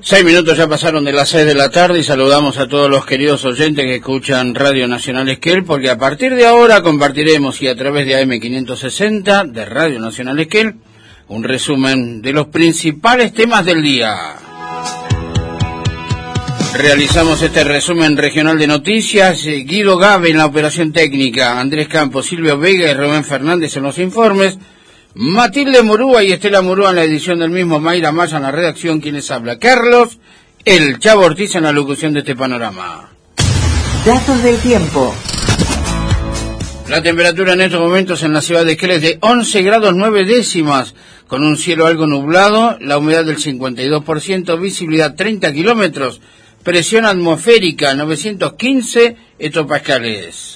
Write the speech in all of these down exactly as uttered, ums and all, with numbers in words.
Seis minutos ya pasaron de las seis de la tarde y saludamos a todos los queridos oyentes que escuchan Radio Nacional Esquel, porque a partir de ahora compartiremos y a través de A M quinientos sesenta de Radio Nacional Esquel un resumen de los principales temas del día. Realizamos este resumen regional de noticias, Guido Gabe en la operación técnica, Andrés Campos, Silvio Vega y Rubén Fernández en los informes, Matilde Murúa y Estela Murúa en la edición del mismo, Mayra Maya en la redacción, quienes habla Carlos, el Chavo Ortiz en la locución de este panorama. Datos del tiempo. La temperatura en estos momentos en la ciudad de Esquel es de once grados nueve décimas, con un cielo algo nublado, la humedad del cincuenta y dos por ciento, visibilidad treinta kilómetros, presión atmosférica novecientos quince hectopascales.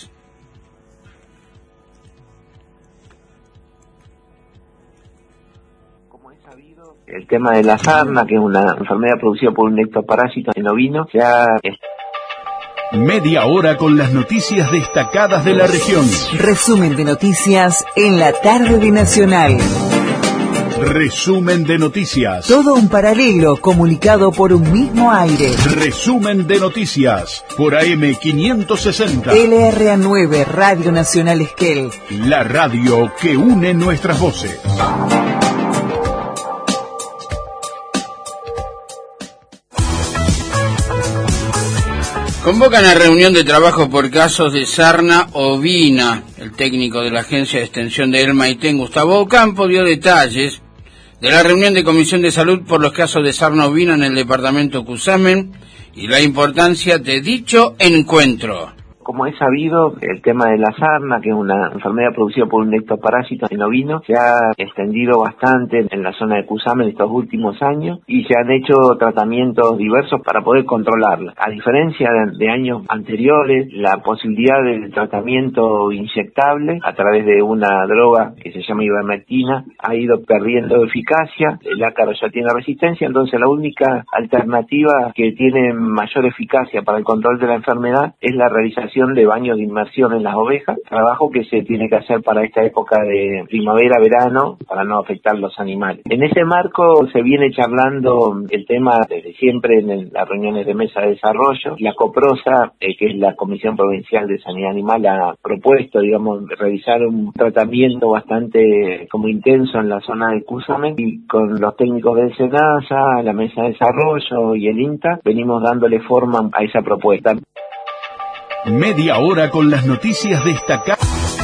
El tema de la sarna, que es una enfermedad producida por un ectoparásito en ovino, se ha... Media hora con las noticias destacadas de la región. Resumen de noticias en la tarde de Nacional. Resumen de noticias. Todo un paralelo comunicado por un mismo aire. Resumen de noticias por A M quinientos sesenta. L R A nueve, Radio Nacional Esquel. La radio que une nuestras voces. Convocan a reunión de trabajo por casos de sarna ovina. El técnico de la Agencia de Extensión de El Maitén, Gustavo Ocampo, dio detalles de la reunión de Comisión de Salud por los casos de sarna ovina en el departamento Cusamen y la importancia de dicho encuentro. Como es sabido, el tema de la sarna, que es una enfermedad producida por un ectoparásito en ovino, se ha extendido bastante en la zona de Cusamen estos últimos años y se han hecho tratamientos diversos para poder controlarla. A diferencia de, de años anteriores, la posibilidad del tratamiento inyectable a través de una droga que se llama ivermectina ha ido perdiendo eficacia, el ácaro ya tiene resistencia, entonces la única alternativa que tiene mayor eficacia para el control de la enfermedad es la realización de baños de inmersión en las ovejas, trabajo que se tiene que hacer para esta época de primavera-verano para no afectar los animales. En ese marco se viene charlando el tema desde siempre en el, las reuniones de mesa de desarrollo. La COPROSA, eh, que es la Comisión Provincial de Sanidad Animal, ha propuesto, digamos, realizar un tratamiento bastante como intenso en la zona de Cusamen, y con los técnicos del SENASA, la mesa de desarrollo y el INTA venimos dándole forma a esa propuesta. Media hora con las noticias destacadas.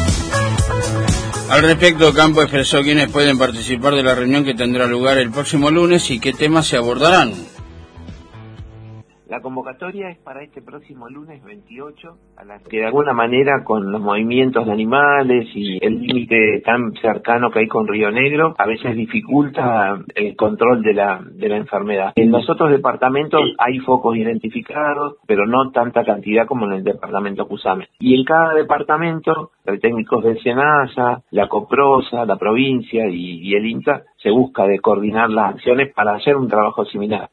Al respecto, Campo expresó quiénes pueden participar de la reunión que tendrá lugar el próximo lunes y qué temas se abordarán. La convocatoria es para este próximo lunes veintiocho, a la que de alguna manera con los movimientos de animales y el límite tan cercano que hay con Río Negro, a veces dificulta el control de la de la enfermedad. En los otros departamentos hay focos identificados, pero no tanta cantidad como en el departamento Cusamen. Y en cada departamento, los técnicos del SENASA, la COPROSA, la provincia y, y el INTA, se busca de coordinar las acciones para hacer un trabajo similar.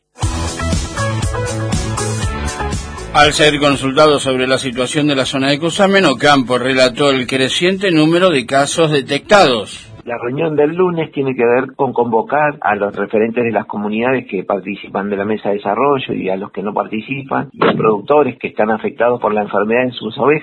Al ser consultado sobre la situación de la zona de Cusamen, Ocampo relató el creciente número de casos detectados. La reunión del lunes tiene que ver con convocar a los referentes de las comunidades que participan de la mesa de desarrollo y a los que no participan, y a productores que están afectados por la enfermedad en sus ovejas.